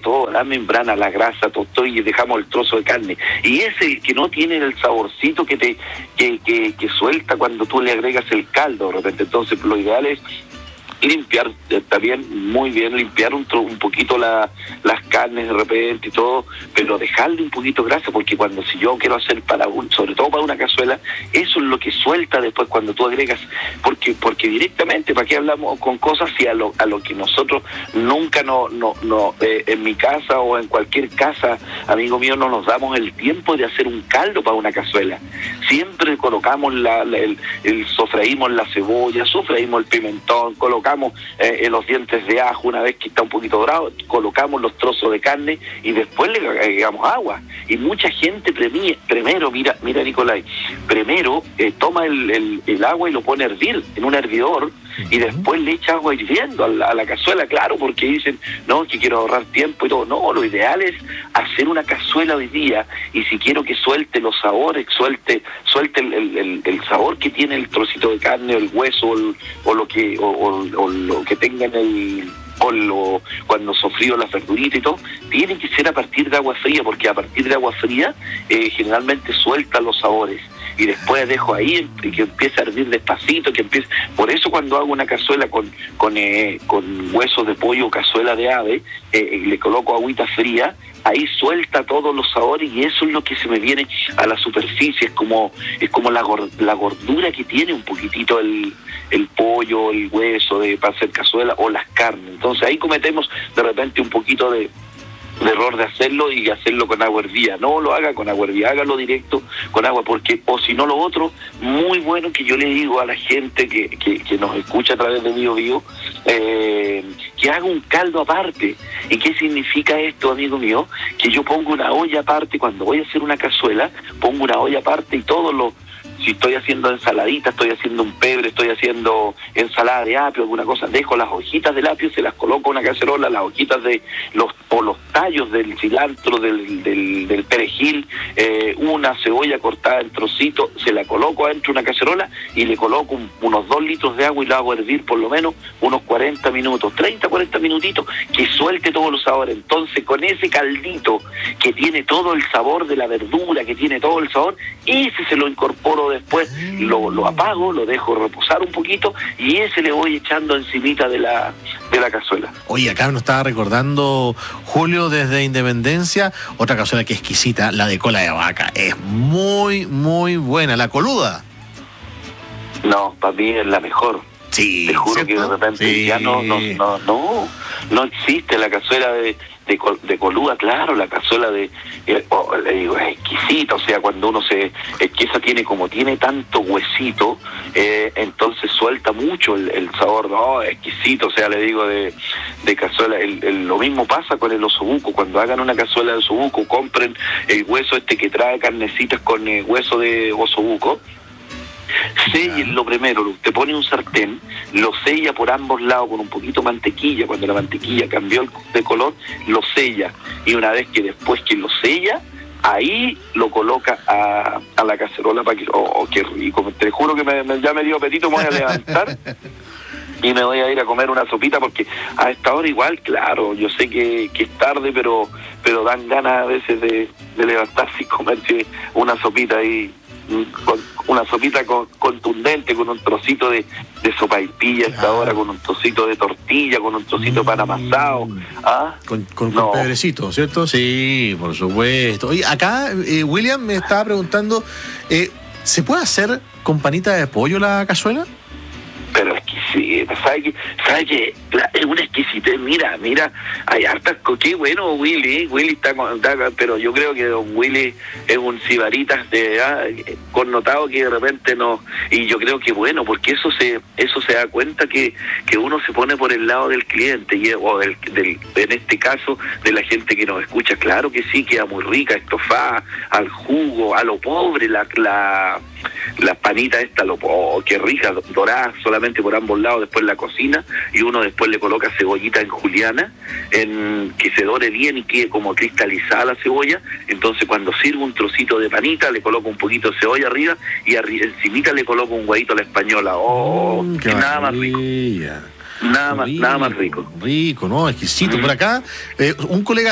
toda la membrana, la grasa, todo, y dejamos el trozo de carne. Y ese que no tiene el saborcito que suelta cuando tú le agregas el caldo, de repente. Entonces, lo ideal es limpiar, también muy bien, limpiar un poquito las carnes de repente y todo, pero dejarle un poquito de grasa, porque si yo quiero hacer sobre todo para una cazuela, eso es lo que suelta después cuando tú agregas, porque directamente, ¿para qué hablamos con cosas si a lo que nosotros nunca en mi casa o en cualquier casa, amigo mío, no nos damos el tiempo de hacer un caldo para una cazuela? Siempre colocamos sofreímos la cebolla, sofreímos el pimentón, colocamos los dientes de ajo, una vez que está un poquito dorado, colocamos los trozos de carne y después le agregamos agua. Y mucha gente primero, mira Nicolai, primero toma el agua y lo pone a hervir en un hervidor y después le echa agua hirviendo a la cazuela, claro, porque dicen, no, que quiero ahorrar tiempo y todo. No, lo ideal es hacer una cazuela hoy día, y si quiero que suelte los sabores, suelte el sabor que tiene el trocito de carne, o el hueso, o lo que tenga cuando sofrío la verdurita y todo, tiene que ser a partir de agua fría, porque a partir de agua fría generalmente suelta los sabores. Y después dejo ahí que empiece a hervir despacito, por eso cuando hago una cazuela con huesos de pollo o cazuela de ave, le coloco agüita fría, ahí suelta todos los sabores, y eso es lo que se me viene a la superficie. Es como la gordura que tiene un poquitito el pollo, el hueso para hacer cazuela, o las carnes. Entonces ahí cometemos de repente un poquito de error de hacerlo y hacerlo con agua hervida. No lo haga con agua hervida, hágalo directo con agua, porque, o si no, lo otro, muy bueno, que yo le digo a la gente que nos escucha a través de Bio, que haga un caldo aparte. ¿Y qué significa esto, amigo mío? Que yo pongo una olla aparte, cuando voy a hacer una cazuela, pongo una olla aparte, y si estoy haciendo ensaladita, estoy haciendo un pebre, estoy haciendo ensalada de apio, alguna cosa, dejo las hojitas del apio, se las coloco en una cacerola, las hojitas de los tallos del cilantro, del perejil, una cebolla cortada en trocitos, se la coloco adentro de una cacerola y le coloco unos 2 litros de agua y la hago hervir por lo menos unos 40 minutos, 30, 40 minutitos, que suelte todos los sabores. Entonces, con ese caldito que tiene todo el sabor de la verdura, que tiene todo el sabor, ese se lo incorporo después, lo apago, lo dejo reposar un poquito, y ese le voy echando encimita de la cazuela. Oye, acá nos estaba recordando Julio desde Independencia, otra cazuela que es exquisita, la de cola de vaca. Es muy, muy buena. ¿La coluda? No, para mí es la mejor. Sí, te juro, ¿cierto? Que de repente sí. Ya no existe la cazuela de coluda, claro, la cazuela le digo, es exquisita. O sea, cuando uno es que esa tiene tanto huesito, entonces suelta mucho el sabor, no, es exquisito. O sea, le digo, de cazuela, lo mismo pasa con el osobuco. Cuando hagan una cazuela de osobuco, compren el hueso que trae carnecitas con hueso de osobuco. Lo primero, te pone un sartén, lo sella por ambos lados con un poquito de mantequilla. Cuando la mantequilla cambió de color, lo sella, y una vez que después que lo sella, ahí lo coloca a la cacerola para que... qué rico, te juro que ya me dio apetito, me voy a levantar y me voy a ir a comer una sopita, porque a esta hora igual, claro, yo sé que es tarde, pero dan ganas a veces de levantarse y comerse una sopita ahí, una sopita contundente, con un trocito de sopaipilla a esta hora, con un trocito de tortilla, con un trocito de pan amasado. Con pebrecito, ¿cierto? Sí, por supuesto. Oye, acá William me estaba preguntando, ¿se puede hacer con panita de pollo la cazuela? Pero exquisita, ¿sabe que es una exquisitez? Mira, hay hartas, qué bueno Willy está, pero yo creo que don Willy es un sibaritas connotado, que de repente no, y yo creo que bueno, porque eso se da cuenta que uno se pone por el lado del cliente, en este caso de la gente que nos escucha. Claro que sí, queda muy rica, estofada al jugo, a lo pobre, la panita esta, qué rica, dorada solamente por ambos lados, después la cocina, y uno después le coloca cebollita en juliana, que se dore bien y quede como cristalizada la cebolla. Entonces cuando sirvo un trocito de panita, le coloco un poquito de cebolla arriba, y encimita le coloco un huevito a la española. Nada más rico. Nada más rico. Rico, ¿no? Exquisito. Por acá, un colega